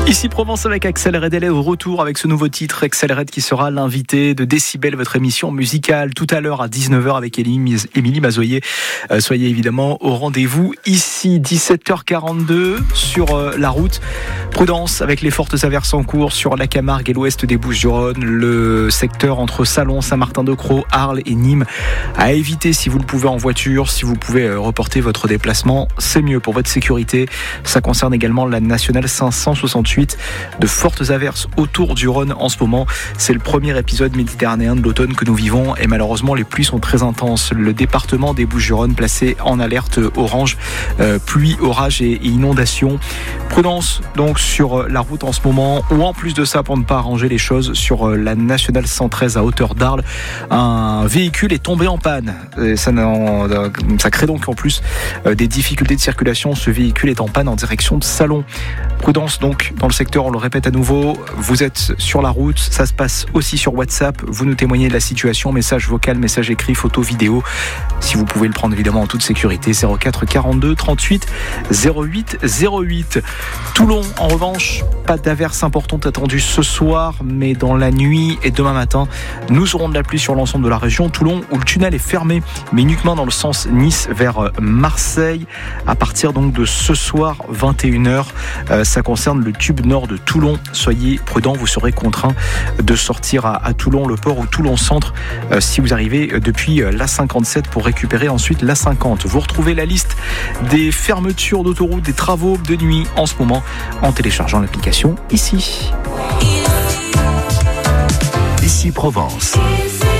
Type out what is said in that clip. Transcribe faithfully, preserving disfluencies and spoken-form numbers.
Ici Provence avec Axel Red, elle est au retour avec ce nouveau titre. Axel Red qui sera l'invité de Décibel, votre émission musicale, tout à l'heure à dix-neuf heures avec Émilie Mazoyer. Euh, soyez évidemment au rendez-vous. Ici, dix-sept heures quarante-deux sur euh, la route. Prudence avec les fortes averses en cours sur la Camargue et l'ouest des Bouches-du-Rhône. Le secteur entre Salon, Saint-Martin-de-Crau, Arles et Nîmes à éviter si vous le pouvez en voiture. Si vous pouvez euh, reporter votre déplacement, c'est mieux pour votre sécurité. Ça concerne également la nationale cinq cent soixante-huit. De fortes averses autour du Rhône en ce moment. C'est le premier épisode méditerranéen de l'automne que nous vivons et malheureusement les pluies sont très intenses. Le département des Bouches-du-Rhône placé en alerte orange, euh, pluie, orage et inondation. Prudence donc sur la route en ce moment, ou en plus de ça, pour ne pas arranger les choses, sur la nationale cent treize à hauteur d'Arles, un véhicule est tombé en panne. Et ça, ça crée donc en plus des difficultés de circulation. Ce véhicule est en panne en direction de Salon. Prudence donc dans le secteur, on le répète à nouveau, vous êtes sur la route, ça se passe aussi sur WhatsApp, vous nous témoignez de la situation, message vocal, message écrit, photo, vidéo, si vous pouvez le prendre évidemment en toute sécurité. Zéro quatre quarante-deux trente-huit zéro huit zéro huit. Toulon en revanche, pas d'averses importantes attendues ce soir, mais dans la nuit et demain matin, nous aurons de la pluie sur l'ensemble de la région. Toulon où le tunnel est fermé, mais uniquement dans le sens Nice vers Marseille, à partir donc de ce soir vingt et une heures. Euh, ça concerne le tube nord de Toulon. Soyez prudents, vous serez contraints de sortir à, à Toulon, le port ou Toulon Centre, euh, si vous arrivez depuis l'A cinquante-sept pour récupérer ensuite l'A cinquante. Vous retrouvez la liste des fermetures d'autoroute, des travaux de nuit en ce moment en téléchargeant l'application ici. Ici Provence.